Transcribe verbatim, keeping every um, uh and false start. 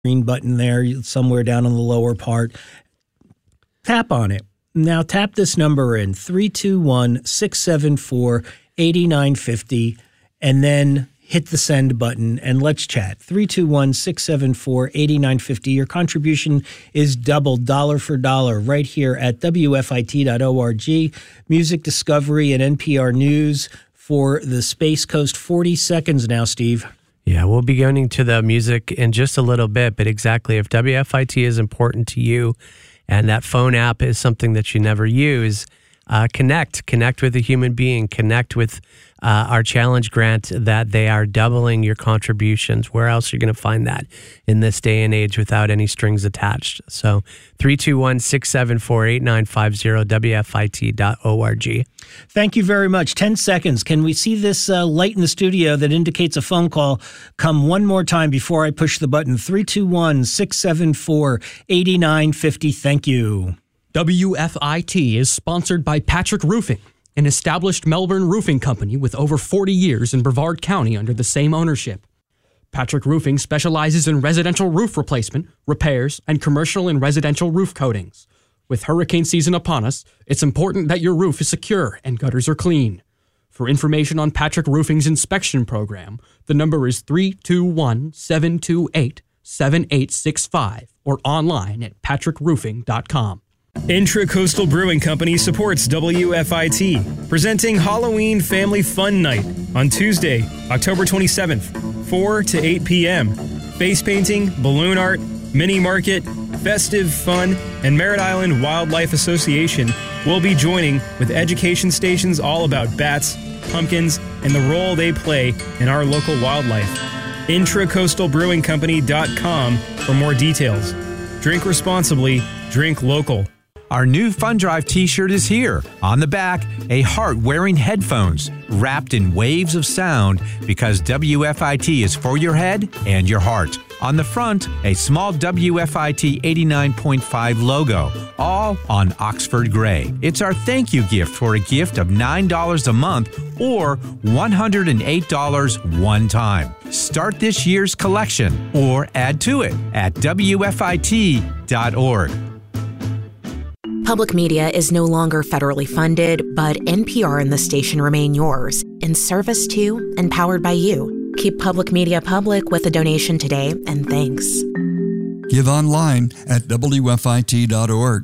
green button there somewhere down on the lower part. Tap on it. Now tap this number in, three two one, six seven four, eight nine five zero, and then hit the send button and let's chat. three two one, six seven four, eight nine five zero. Your contribution is doubled dollar for dollar right here at W F I T dot org. Music Discovery and N P R News for the Space Coast. forty seconds now, Steve. Yeah, we'll be going to the music in just a little bit, but exactly, if W F I T is important to you and that phone app is something that you never use, uh, connect. Connect with a human being. Connect with uh, our challenge grant that they are doubling your contributions. Where else are you going to find that in this day and age without any strings attached? So three two one, six seven four, eight nine five zero, W F I T dot org. Thank you very much. ten seconds. Can we see this uh, light in the studio that indicates a phone call come one more time before I push the button? three two one, six seven four, eight nine five zero. Thank you. W F I T is sponsored by Patrick Roofing, an established Melbourne roofing company with over forty years in Brevard County under the same ownership. Patrick Roofing specializes in residential roof replacement, repairs, and commercial and residential roof coatings. With hurricane season upon us, it's important that your roof is secure and gutters are clean. For information on Patrick Roofing's inspection program, the number is three two one, seven two eight, seven eight six five or online at patrick roofing dot com. Intracoastal Brewing Company supports W F I T, presenting Halloween Family Fun Night on Tuesday, October twenty-seventh, four to eight p.m. Face painting, balloon art, mini market, festive fun, and Merritt Island Wildlife Association will be joining with education stations all about bats, pumpkins, and the role they play in our local wildlife. intracoastal brewing company dot com for more details. Drink responsibly, drink local. Our new Fun Drive t-shirt is here. On the back, a heart wearing headphones wrapped in waves of sound because W F I T is for your head and your heart. On the front, a small W F I T eighty-nine point five logo, all on Oxford Gray. It's our thank you gift for a gift of nine dollars a month or one hundred eight dollars one time. Start this year's collection or add to it at W F I T dot org. Public media is no longer federally funded, but N P R and the station remain yours, in service to and powered by you. Keep public media public with a donation today, and thanks. Give online at W F I T dot org.